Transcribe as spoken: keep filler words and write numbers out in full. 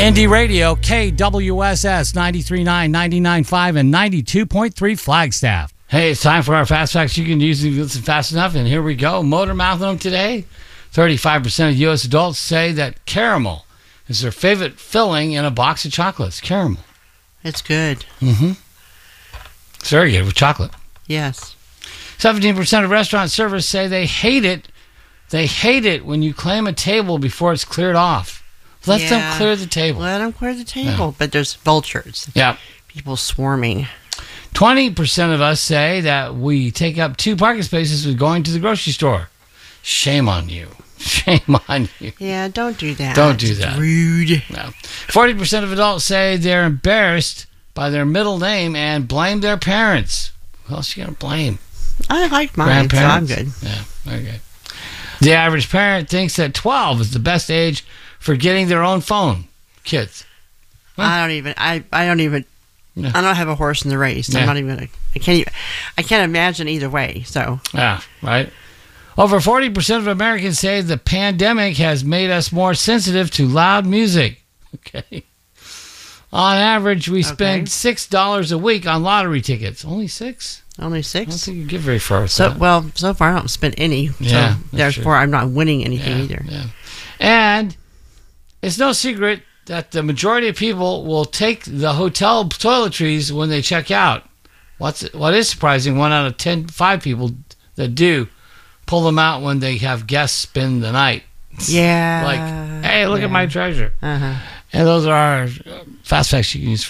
Indie Radio, K W S S ninety-three point nine, ninety-nine point five, and ninety-two point three Flagstaff. Hey, it's time for our Fast Facts. You can usually listen fast enough, and here we go. Motor mouthing them today. thirty-five percent of U S adults say that caramel is their favorite filling in a box of chocolates. Caramel. It's good. Mm-hmm. It's very good with chocolate. Yes. seventeen percent of restaurant servers say they hate it. They hate it when you claim a table before it's cleared off. Let Yeah. them clear the table. Let them clear the table. Yeah. But there's vultures. Yeah. People swarming. twenty percent of us say that we take up two parking spaces with going to the grocery store. Shame on you. Shame on you. Yeah, don't do that. Don't do It's that. rude. No. forty percent of adults say they're embarrassed by their middle name and blame their parents. Who else you going to blame? I like mine, so I'm Grandparents? good. Yeah, okay. The average parent thinks that twelve is the best age for getting their own phone. Kids. Huh? I don't even. I, I don't even. Yeah. I don't have a horse in the race. Yeah. I'm not even gonna. I can't even. I can't imagine either way. So. Yeah, right. Over forty percent of Americans say the pandemic has made us more sensitive to loud music. Okay. On average, we spend Okay. six dollars a week on lottery tickets. Only six? Only I don't six. think you get very far with So that. well, so far I don't spend any. Yeah, So that's therefore, true. I'm not winning anything yeah, either. yeah. And it's no secret that the majority of people will take the hotel toiletries when they check out. What's what is surprising? One out of ten, five people that do pull them out when they have guests spend the night. Yeah. Like, hey, look yeah. at my treasure. Uh huh. And those are our uh, fast facts you can use for